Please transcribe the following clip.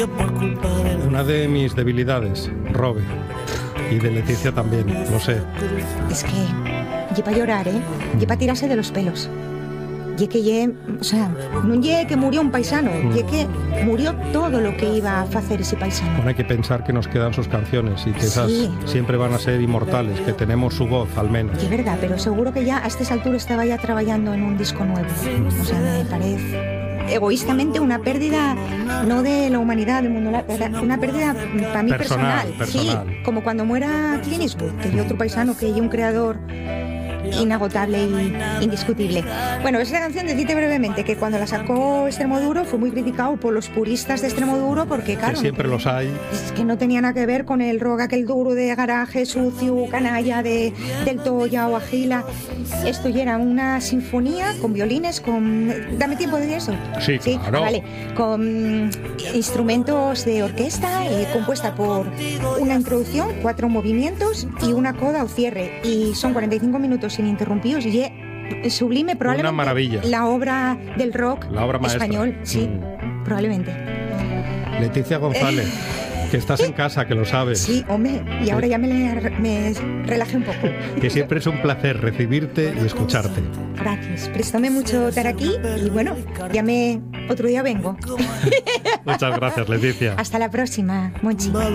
Una de mis debilidades, Robe. Y de Leticia también, lo sé. Es que lle pa llorar, lle pa tirarse de los pelos. Lle que o sea, non lle que murió un paisano, lle que murió todo lo que iba a facer ese paisano. Bueno, hay que pensar que nos quedan sus canciones y que esas siempre van a ser inmortales, que tenemos su voz al menos. Es verdad, pero seguro que ya a estas alturas estaba ya trabajando en un disco nuevo. O sea, me parece egoístamente una pérdida, no de la humanidad, del mundo, una pérdida para mí personal. Sí, como cuando muera Clint Eastwood, que es otro paisano, que es un creador inagotable y indiscutible. Bueno, esa canción, decirte brevemente que cuando la sacó Extremoduro fue muy criticado por los puristas de Extremoduro porque, claro, que siempre los hay. Es que no tenía nada que ver con el rock aquel duro de garaje, sucio, canalla, del Toya o Agila. Esto ya era una sinfonía con violines, con... Dame tiempo de eso. Sí, claro. Vale, con instrumentos de orquesta, compuesta por una introducción, 4 movimientos y una coda o cierre. Y son 45 minutos ininterrumpidos y sublime, probablemente una maravilla. La obra del rock maestra. español, sí, probablemente. Leticia González, que estás en casa, que lo sabes. Sí, hombre, y ahora ya me relajé un poco. Que siempre es un placer recibirte y escucharte. Gracias, préstame mucho estar aquí y bueno, otro día vengo. Muchas gracias, Leticia. Hasta la próxima, Monchi.